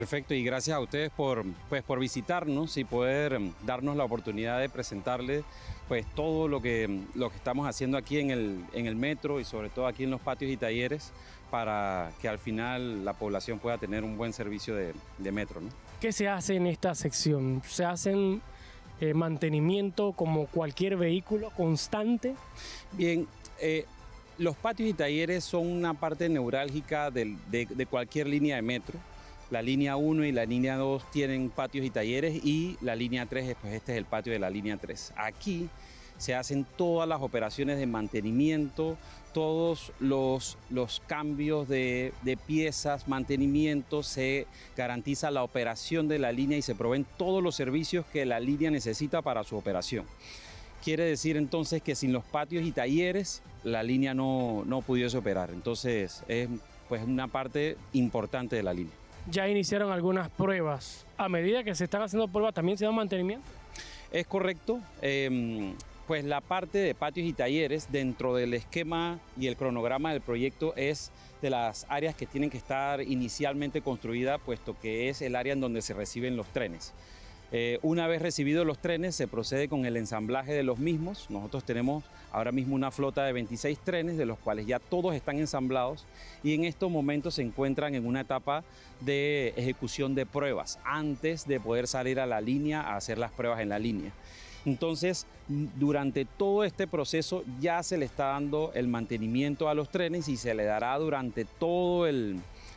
Perfecto, y gracias a ustedes por visitarnos y poder darnos la oportunidad de presentarles pues todo lo que estamos haciendo aquí en el metro y sobre todo aquí en los patios y talleres para que al final la población pueda tener un buen servicio de metro, ¿no? ¿Qué se hace en esta sección? ¿Se hacen mantenimiento como cualquier vehículo constante? Bien, los patios y talleres son una parte neurálgica de cualquier línea de metro. La línea 1 y la línea 2 tienen patios y talleres y la línea 3, pues este es el patio de la línea 3. Aquí se hacen todas las operaciones de mantenimiento, todos los cambios de piezas, mantenimiento, se garantiza la operación de la línea y se proveen todos los servicios que la línea necesita para su operación. Quiere decir entonces que sin los patios y talleres la línea no pudiese operar. Entonces es pues una parte importante de la línea. Ya iniciaron algunas pruebas. A medida que se están haciendo pruebas, ¿también se da mantenimiento? Es correcto. Pues la parte de patios y talleres dentro del esquema y el cronograma del proyecto es de las áreas que tienen que estar inicialmente construidas, puesto que es el área en donde se reciben los trenes. Una vez recibidos los trenes, se procede con el ensamblaje de los mismos. Nosotros tenemos ahora mismo una flota de 26 trenes, de los cuales ya todos están ensamblados y en estos momentos se encuentran en una etapa de ejecución de pruebas antes de poder salir a la línea a hacer las pruebas en la línea. Entonces, durante todo este proceso ya se le está dando el mantenimiento a los trenes y se le dará durante todo el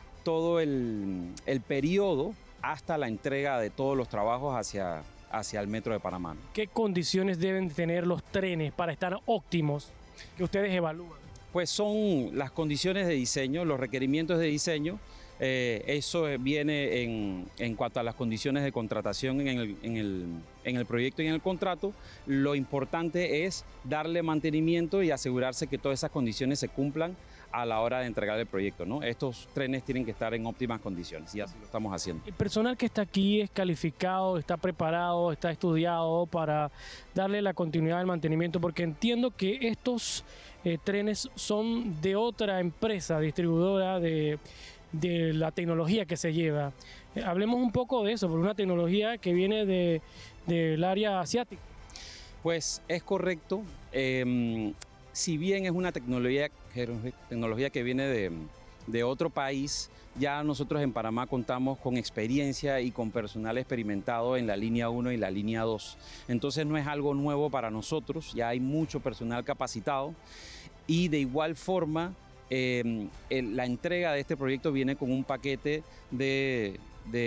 periodo hasta la entrega de todos los trabajos hacia el Metro de Panamá. ¿Qué condiciones deben tener los trenes para estar óptimos que ustedes evalúan? Pues son las condiciones de diseño, los requerimientos de diseño. Eso viene en cuanto a las condiciones de contratación en el proyecto y en el contrato. Lo importante es darle mantenimiento y asegurarse que todas esas condiciones se cumplan a la hora de entregar el proyecto, ¿no? Estos trenes tienen que estar en óptimas condiciones y así lo estamos haciendo. ¿El personal que está aquí es calificado, está preparado, está estudiado para darle la continuidad al mantenimiento? Porque entiendo que estos trenes son de otra empresa distribuidora de la tecnología que se lleva. Hablemos un poco de eso, por una tecnología que viene del área asiática. Pues es correcto. Si bien es una tecnología que viene de otro país, ya nosotros en Panamá contamos con experiencia y con personal experimentado en la línea 1 y la línea 2. Entonces no es algo nuevo para nosotros, ya hay mucho personal capacitado y de igual forma la entrega de este proyecto viene con un paquete de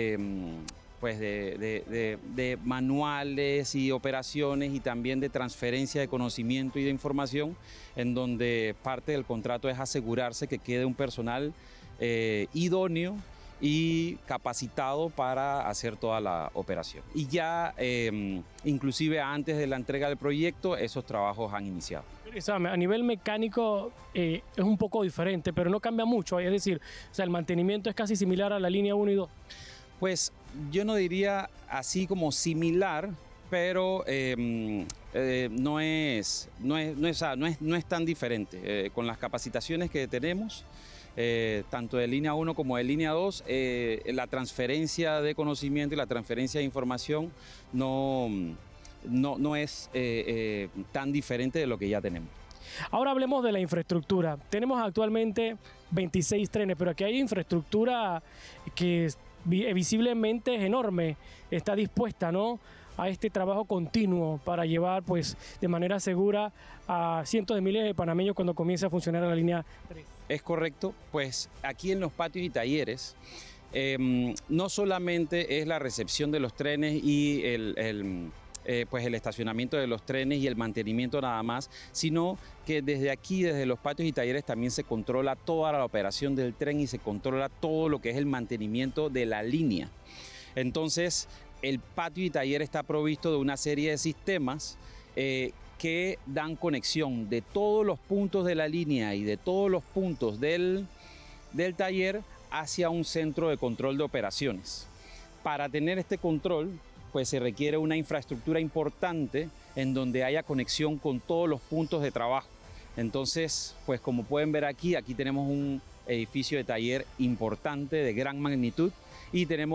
manuales y operaciones y también de transferencia de conocimiento y de información, en donde parte del contrato es asegurarse que quede un personal idóneo y capacitado para hacer toda la operación. Y ya inclusive antes de la entrega del proyecto esos trabajos han iniciado. A nivel mecánico es un poco diferente, pero no cambia mucho, es decir, o sea, el mantenimiento es casi similar a la línea 1 y 2. Pues yo no diría así como similar, pero no es tan diferente. Con las capacitaciones que tenemos, tanto de línea 1 como de línea 2, la transferencia de conocimiento y la transferencia de información no es tan diferente de lo que ya tenemos. Ahora hablemos de la infraestructura. Tenemos actualmente 26 trenes, pero aquí hay infraestructura que visiblemente es enorme, está dispuesta, ¿no?, a este trabajo continuo para llevar pues de manera segura a cientos de miles de panameños cuando comience a funcionar la línea 3. Es correcto, pues aquí en los patios y talleres no solamente es la recepción de los trenes y el estacionamiento de los trenes y el mantenimiento nada más, sino que desde aquí, desde los patios y talleres, también se controla toda la operación del tren y se controla todo lo que es el mantenimiento de la línea. Entonces, el patio y taller está provisto de una serie de sistemas que dan conexión de todos los puntos de la línea y de todos los puntos del taller hacia un centro de control de operaciones. Para tener este control, pues se requiere una infraestructura importante en donde haya conexión con todos los puntos de trabajo. Entonces, pues como pueden ver aquí tenemos un edificio de taller importante de gran magnitud y tenemos